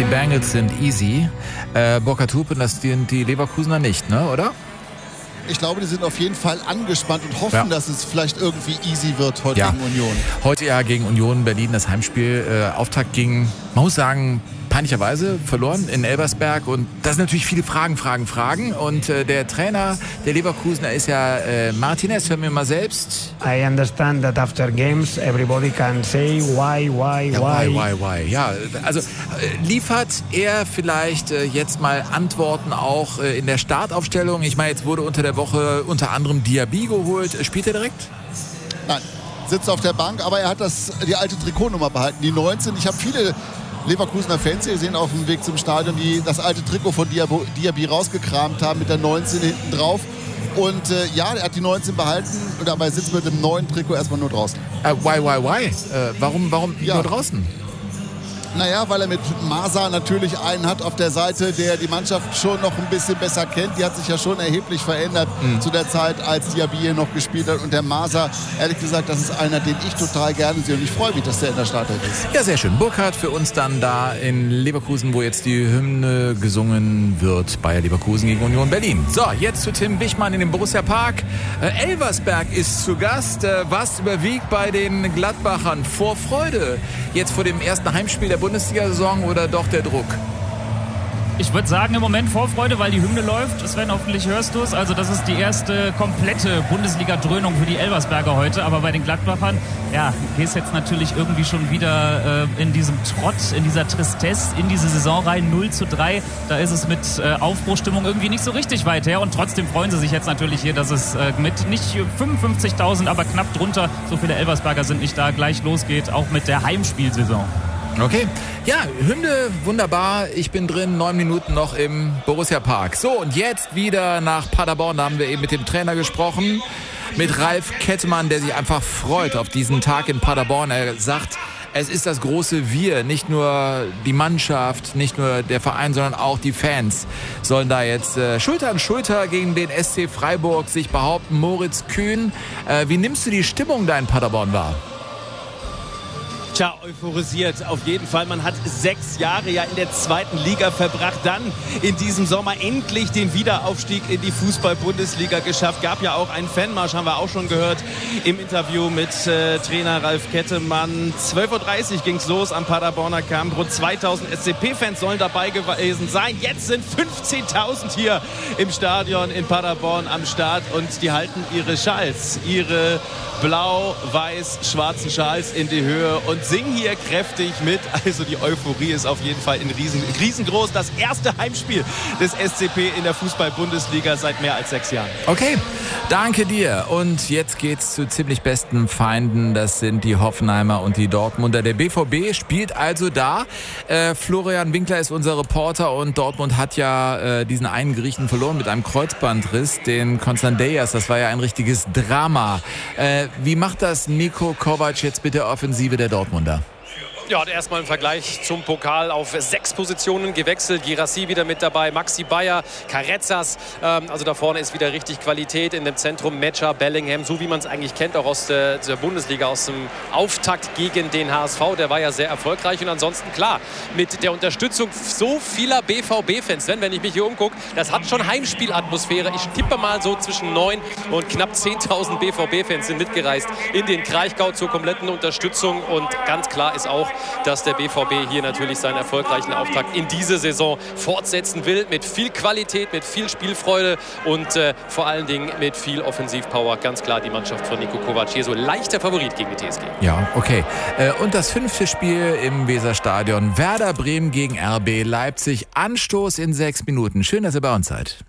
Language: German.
Bengals sind easy. Burkhard Hupe, das sind die Leverkusener nicht, ne, oder? Ich glaube, die sind auf jeden Fall angespannt und hoffen, dass es vielleicht irgendwie easy wird heute gegen Union. Heute gegen Union Berlin das Heimspiel. Auftakt ging, man muss sagen, peinlicherweise verloren in Elversberg. Und das sind natürlich viele Fragen. Und der Trainer der Leverkusener ist ja Martinez. Hören wir mal selbst. I understand that after games everybody can say why. Ja, also liefert er vielleicht jetzt mal Antworten auch in der Startaufstellung? Ich meine, jetzt wurde unter der Woche unter anderem Diaby geholt. Spielt er direkt? Nein, sitzt auf der Bank, aber er hat die alte Trikotnummer behalten, die 19. Ich habe viele Leverkusener Fans hier gesehen auf dem Weg zum Stadion, die das alte Trikot von Diaby rausgekramt haben mit der 19 hinten drauf. Und er hat die 19 behalten und dabei sitzt mit dem neuen Trikot erstmal nur draußen. Why? Warum nur draußen? Naja, weil er mit Masa natürlich einen hat auf der Seite, der die Mannschaft schon noch ein bisschen besser kennt. Die hat sich ja schon erheblich verändert zu der Zeit, als Diaby hier noch gespielt hat. Und der Masa, ehrlich gesagt, das ist einer, den ich total gerne sehe. Und ich freue mich, dass der in der Startelf ist. Ja, sehr schön. Burkhard für uns dann da in Leverkusen, wo jetzt die Hymne gesungen wird. Bayer Leverkusen gegen Union Berlin. So, jetzt zu Tim Wichmann in dem Borussia Park. Elversberg ist zu Gast. Was überwiegt bei den Gladbachern? Vorfreude jetzt vor dem ersten Heimspiel der Bundesliga-Saison oder doch der Druck? Ich würde sagen, im Moment Vorfreude, weil die Hymne läuft. Sven, hoffentlich hörst du es. Also das ist die erste komplette Bundesliga-Dröhnung für die Elversberger heute. Aber bei den Gladbachern, gehst jetzt natürlich irgendwie schon wieder in diesem Trott, in dieser Tristesse, in diese Saison rein. 0:3. Da ist es mit Aufbruchstimmung irgendwie nicht so richtig weit her. Und trotzdem freuen sie sich jetzt natürlich hier, dass es mit nicht 55.000, aber knapp drunter, so viele Elversberger sind nicht da, gleich losgeht, auch mit der Heimspielsaison. Okay, ja, Hymne, wunderbar. Ich bin drin, 9 Minuten noch im Borussia Park. So, und jetzt wieder nach Paderborn. Da haben wir eben mit dem Trainer gesprochen, mit Ralf Kettemann, der sich einfach freut auf diesen Tag in Paderborn. Er sagt, es ist das große Wir, nicht nur die Mannschaft, nicht nur der Verein, sondern auch die Fans sollen da jetzt Schulter an Schulter gegen den SC Freiburg sich behaupten. Moritz Kühn, wie nimmst du die Stimmung da in Paderborn wahr? Tja, euphorisiert auf jeden Fall. Man hat 6 Jahre in der zweiten Liga verbracht, dann in diesem Sommer endlich den Wiederaufstieg in die Fußball-Bundesliga geschafft. Gab ja auch einen Fanmarsch, haben wir auch schon gehört im Interview mit Trainer Ralf Kettemann. 12:30 Uhr ging es los am Paderborner Camp. Rund 2000 SCP-Fans sollen dabei gewesen sein. Jetzt sind 15.000 hier im Stadion in Paderborn am Start und die halten ihre Schals, ihre blau-weiß-schwarzen Schals in die Höhe und singen hier kräftig mit. Also die Euphorie ist auf jeden Fall riesengroß. Das erste Heimspiel des SCP in der Fußball-Bundesliga seit mehr als 6 Jahren. Okay, danke dir. Und jetzt geht's zu ziemlich besten Feinden. Das sind die Hoffenheimer und die Dortmunder. Der BVB spielt also da. Florian Winkler ist unser Reporter und Dortmund hat ja diesen einen Griechen verloren mit einem Kreuzbandriss, den Konstantinos. Das war ja ein richtiges Drama. Wie macht das Niko Kovac jetzt mit der Offensive der Dortmunder? Ja, und erstmal im Vergleich zum Pokal auf 6 Positionen gewechselt. Girassi wieder mit dabei, Maxi Bayer, Carrezzas. Also da vorne ist wieder richtig Qualität. In dem Zentrum Metscher, Bellingham, so wie man es eigentlich kennt, auch aus der Bundesliga, aus dem Auftakt gegen den HSV. Der war ja sehr erfolgreich. Und ansonsten, klar, mit der Unterstützung so vieler BVB-Fans, wenn ich mich hier umgucke, das hat schon Heimspielatmosphäre. Ich tippe mal so zwischen 9 und knapp 10.000 BVB-Fans sind mitgereist in den Kraichgau zur kompletten Unterstützung. Und ganz klar ist auch, dass der BVB hier natürlich seinen erfolgreichen Auftakt in diese Saison fortsetzen will. Mit viel Qualität, mit viel Spielfreude und vor allen Dingen mit viel Offensivpower. Ganz klar die Mannschaft von Niko Kovac hier so leichter Favorit gegen die TSG. Ja, okay. Und das 5. Spiel im Weserstadion. Werder Bremen gegen RB Leipzig. Anstoß in 6 Minuten. Schön, dass ihr bei uns seid.